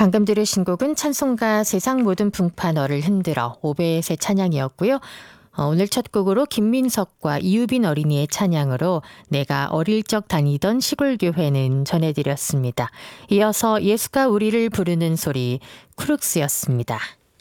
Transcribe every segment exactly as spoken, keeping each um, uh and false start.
방금 들으신 곡은 찬송가 세상 모든 풍파 너를 흔들어 오베셋의 찬양이었고요. 어, 오늘 첫 곡으로 김민석과 이유빈 어린이의 찬양으로 내가 어릴 적 다니던 시골교회는 전해드렸습니다. 이어서 예수가 우리를 부르는 소리 크룩스였습니다.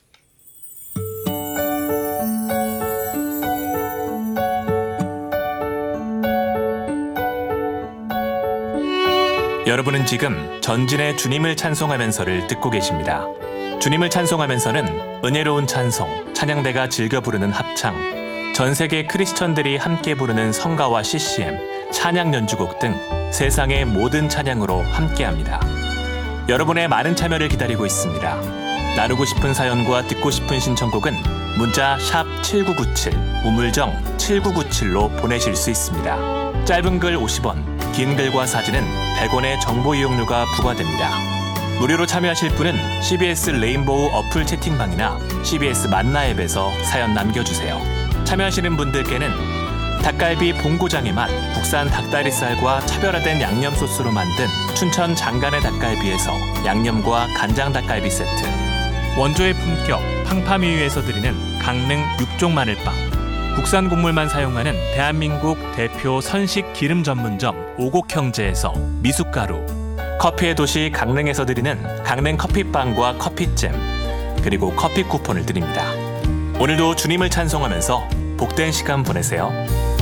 여러분은 지금 전진의 주님을 찬송하면서를 듣고 계십니다. 주님을 찬송하면서는 은혜로운 찬송, 찬양대가 즐겨 부르는 합창, 전 세계 크리스천들이 함께 부르는 성가와 씨씨엠, 찬양 연주곡 등 세상의 모든 찬양으로 함께합니다. 여러분의 많은 참여를 기다리고 있습니다. 나누고 싶은 사연과 듣고 싶은 신청곡은 문자 샵 칠구구칠, 우물정 칠구구칠로 보내실 수 있습니다. 짧은 글 오십 원, 긴 글과 사진은 백 원의 정보 이용료가 부과됩니다. 무료로 참여하실 분은 씨비에스 레인보우 어플 채팅방이나 씨비에스 만나 앱에서 사연 남겨주세요. 참여하시는 분들께는 닭갈비 본고장의 맛, 국산 닭다리살과 차별화된 양념 소스로 만든 춘천 장간의 닭갈비에서 양념과 간장 닭갈비 세트, 원조의 품격 팡파미유에서 드리는 강릉 육종 마늘빵, 국산 곡물만 사용하는 대한민국 대표 선식 기름 전문점 오곡형제에서 미숫가루, 커피의 도시 강릉에서 드리는 강릉 커피빵과 커피잼, 그리고 커피 쿠폰을 드립니다. 오늘도 주님을 찬송하면서 복된 시간 보내세요.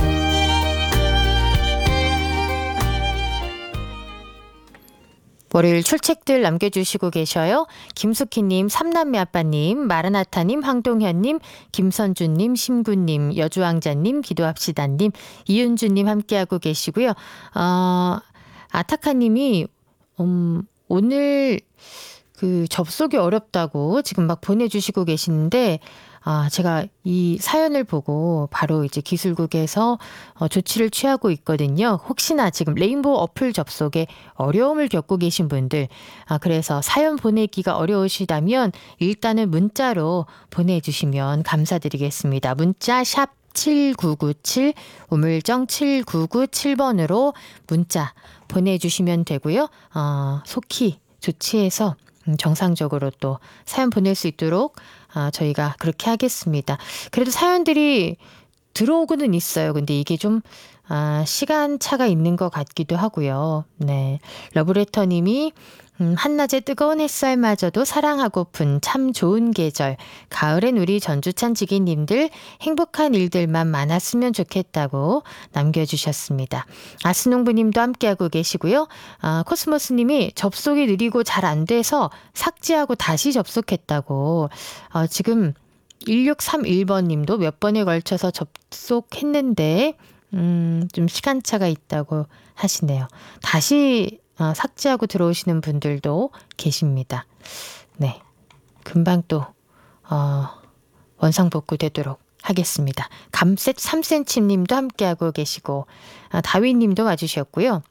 월요일 출첵들 남겨주시고 계셔요. 김숙희님, 삼남매 아빠님, 마라나타님, 황동현님, 김선주님, 심구님, 여주왕자님, 기도합시다님, 이윤주님 함께하고 계시고요. 어, 아타카님이 음, 오늘 그 접속이 어렵다고 지금 막 보내주시고 계시는데, 아, 제가 이 사연을 보고 바로 이제 기술국에서 어, 조치를 취하고 있거든요. 혹시나 지금 레인보우 어플 접속에 어려움을 겪고 계신 분들, 아, 그래서 사연 보내기가 어려우시다면 일단은 문자로 보내주시면 감사드리겠습니다. 문자 샵 칠구구칠, 우물정 칠구구칠 번으로 문자 보내주시면 되고요. 어, 속히 조치해서 정상적으로 또 사연 보낼 수 있도록 아, 저희가 그렇게 하겠습니다. 그래도 사연들이 들어오고는 있어요. 근데 이게 좀 아, 시간차가 있는 것 같기도 하고요. 네, 러브레터님이 음, 한낮의 뜨거운 햇살마저도 사랑하고픈 참 좋은 계절. 가을엔 우리 전주찬 지기님들 행복한 일들만 많았으면 좋겠다고 남겨주셨습니다. 아스농부님도 함께하고 계시고요. 아, 코스모스님이 접속이 느리고 잘 안 돼서 삭제하고 다시 접속했다고. 어, 지금 일육삼일 번님도 몇 번에 걸쳐서 접속했는데 음, 좀 시간차가 있다고 하시네요. 다시 어, 삭제하고 들어오시는 분들도 계십니다. 네, 금방 또 어, 원상복구 되도록 하겠습니다. 감셋 삼 센티미터님도 함께하고 계시고, 아, 다위님도 와주셨고요.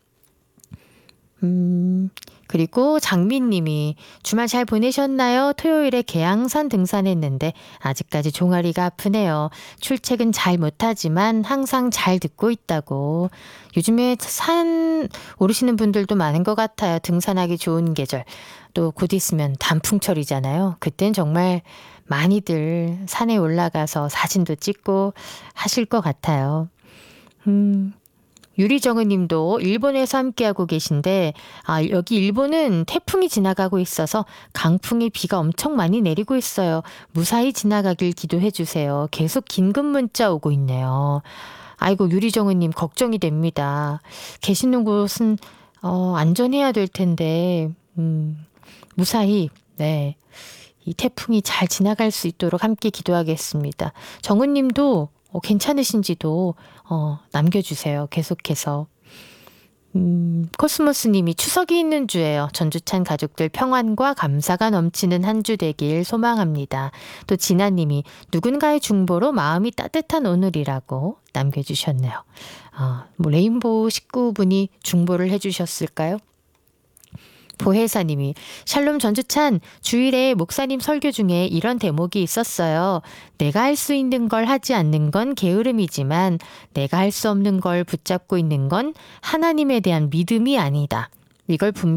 음, 그리고 장민님이 주말 잘 보내셨나요? 토요일에 계양산 등산했는데 아직까지 종아리가 아프네요. 출첵은 잘 못하지만 항상 잘 듣고 있다고. 요즘에 산 오르시는 분들도 많은 것 같아요. 등산하기 좋은 계절. 또 곧 있으면 단풍철이잖아요. 그땐 정말 많이들 산에 올라가서 사진도 찍고 하실 것 같아요. 음... 유리정은 님도 일본에서 함께하고 계신데, 아, 여기 일본은 태풍이 지나가고 있어서 강풍에 비가 엄청 많이 내리고 있어요. 무사히 지나가길 기도해 주세요. 계속 긴급 문자 오고 있네요. 아이고, 유리정은 님 걱정이 됩니다. 계시는 곳은 어, 안전해야 될 텐데 음, 무사히 네, 이 태풍이 잘 지나갈 수 있도록 함께 기도하겠습니다. 정은 님도 어, 괜찮으신지도 어, 남겨주세요. 계속해서. 음, 코스모스님이 추석이 있는 주예요. 전주찬 가족들 평안과 감사가 넘치는 한 주 되길 소망합니다. 또 진아님이 누군가의 중보로 마음이 따뜻한 오늘이라고 남겨주셨네요. 어, 뭐 레인보우 식구분이 중보를 해주셨을까요? 보혜사님이 샬롬 전주찬, 주일에 목사님 설교 중에 이런 대목이 있었어요. 내가 할 수 있는 걸 하지 않는 건 게으름이지만 내가 할 수 없는 걸 붙잡고 있는 건 하나님에 대한 믿음이 아니다. 이걸 분명히